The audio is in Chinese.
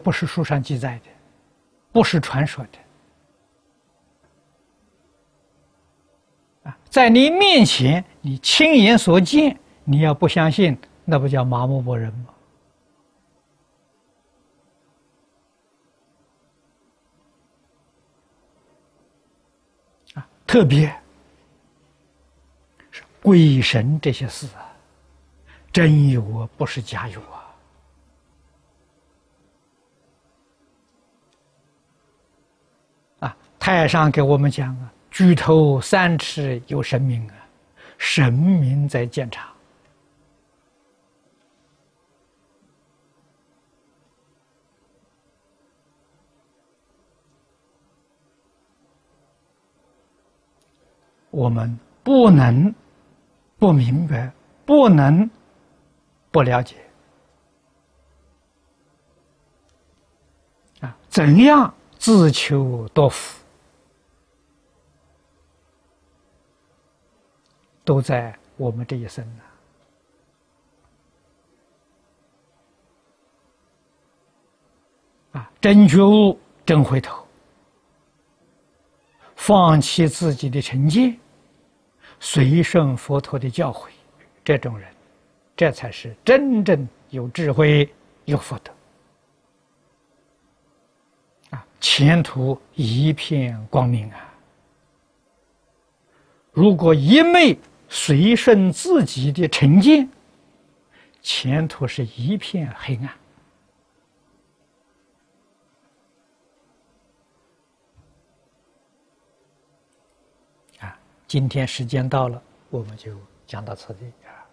不是书上记载的，不是传说的。在你面前，你亲眼所见，你要不相信，那不叫麻木不仁吗？特别是鬼神这些事啊，真有啊，不是假有啊！太上给我们讲啊，举头三尺有神明啊，神明在监察。我们不能不明白，不能不了解啊！怎样自求多福，都在我们这一生真觉悟，真回头，放弃自己的成见，随顺佛陀的教诲，这种人，这才是真正有智慧、有福德前途一片光明啊！如果一昧随顺自己的成见，前途是一片黑暗。今天时间到了，我们就讲到此地。